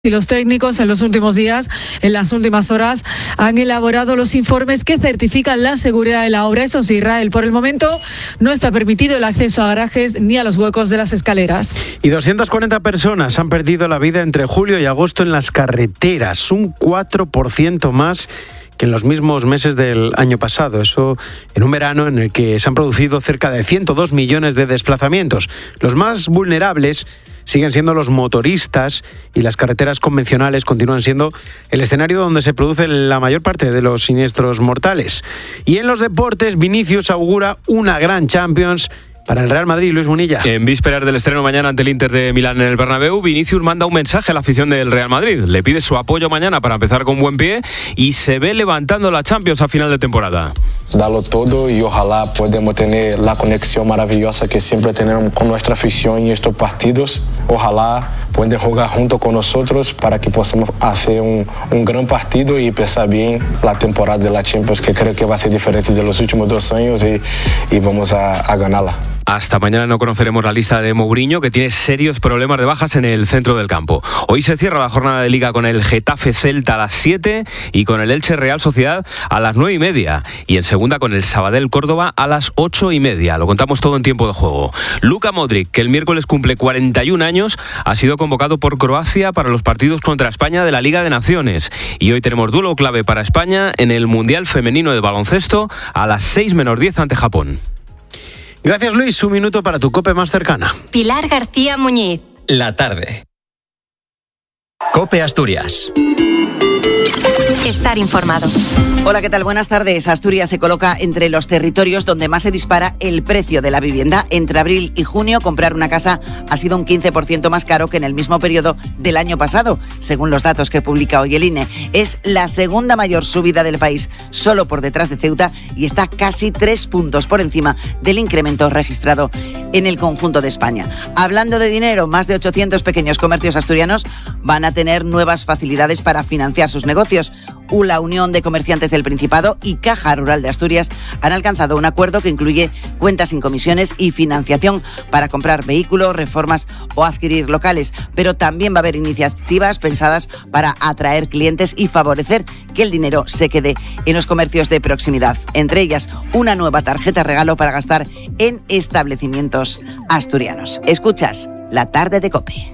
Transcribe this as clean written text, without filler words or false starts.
Y los técnicos en los últimos días, en las últimas horas, han elaborado los informes que certifican la seguridad de la obra. Eso sí, Israel, por el momento no está permitido el acceso a garajes ni a los huecos de las escaleras. Y 240 personas han perdido la vida entre julio y agosto en las carreteras, un 4% más que en los mismos meses del año pasado. Eso en un verano en el que se han producido cerca de 102 millones de desplazamientos. Los más vulnerables siguen siendo los motoristas y las carreteras convencionales continúan siendo el escenario donde se produce la mayor parte de los siniestros mortales. Y en los deportes, Vinicius augura una gran Champions para el Real Madrid. Luis Munilla. En vísperas del estreno mañana ante el Inter de Milán en el Bernabéu, Vinicius manda un mensaje a la afición del Real Madrid. Le pide su apoyo mañana para empezar con buen pie y se ve levantando la Champions a final de temporada. Darlo todo y ojalá podamos tener la conexión maravillosa que siempre tenemos con nuestra afición en estos partidos. Ojalá puedan jugar junto con nosotros para que podamos hacer un gran partido y empezar bien la temporada de la Champions, que creo que va a ser diferente de los últimos 2 años y vamos a ganarla. Hasta mañana no conoceremos la lista de Mourinho, que tiene serios problemas de bajas en el centro del campo. Hoy se cierra la jornada de Liga con el Getafe Celta a las 7 y con el Elche Real Sociedad a las 9:30. Y en segunda con el Sabadell Córdoba a las 8:30. Lo contamos todo en tiempo de juego. Luka Modric, que el miércoles cumple 41 años, ha sido convocado por Croacia para los partidos contra España de la Liga de Naciones. Y hoy tenemos duelo clave para España en el Mundial Femenino de Baloncesto a las 6:10 ante Japón. Gracias, Luis. Un minuto para tu COPE más cercana. Pilar García Muñiz. La tarde. COPE Asturias. Estar informado. Hola, ¿qué tal? Buenas tardes. Asturias se coloca entre los territorios donde más se dispara el precio de la vivienda. Entre abril y junio, comprar una casa ha sido un 15% más caro que en el mismo periodo del año pasado, según los datos que publica hoy el INE. Es la segunda mayor subida del país, solo por detrás de Ceuta, y está casi 3 puntos por encima del incremento registrado en el conjunto de España. Hablando de dinero, más de 800 pequeños comercios asturianos van a tener nuevas facilidades para financiar sus negocios. La Unión de Comerciantes del Principado y Caja Rural de Asturias han alcanzado un acuerdo que incluye cuentas sin comisiones y financiación para comprar vehículos, reformas o adquirir locales. Pero también va a haber iniciativas pensadas para atraer clientes y favorecer que el dinero se quede en los comercios de proximidad. Entre ellas, una nueva tarjeta regalo para gastar en establecimientos asturianos. Escuchas La Tarde de COPE.